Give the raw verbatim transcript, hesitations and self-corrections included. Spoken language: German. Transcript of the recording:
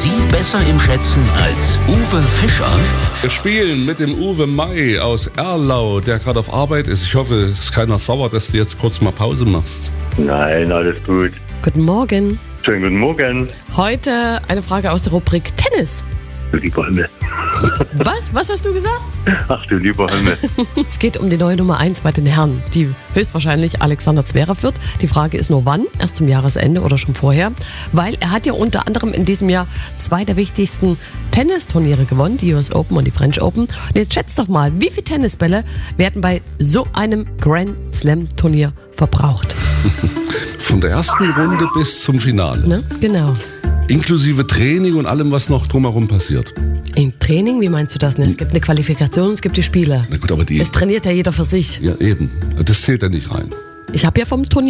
Sie besser im Schätzen als Uwe Fischer? Wir spielen mit dem Uwe Mai aus Erlau, der gerade auf Arbeit ist. Ich hoffe, es ist keiner sauer, dass du jetzt kurz mal Pause machst. Nein, alles gut. Guten Morgen. Schönen guten Morgen. Heute eine Frage aus der Rubrik Tennis. Du lieber Himmel. Was? Was hast du gesagt? Ach du lieber Himmel. Es geht um die neue Nummer eins bei den Herren, die höchstwahrscheinlich Alexander Zverev wird. Die Frage ist nur wann, erst zum Jahresende oder schon vorher, weil er hat ja unter anderem in diesem Jahr zwei der wichtigsten Tennisturniere gewonnen, die U S Open und die French Open. Und jetzt schätzt doch mal, wie viele Tennisbälle werden bei so einem Grand Slam Turnier verbraucht? Von der ersten Runde bis zum Finale. Ne? Genau. Inklusive Training und allem, was noch drumherum passiert. Im Training, wie meinst du das? Ne? Es gibt eine Qualifikation, es gibt die Spiele. Na gut, aber die... Es trainiert ja jeder für sich. Ja, eben. Das zählt ja nicht rein. Ich habe ja vom Turnier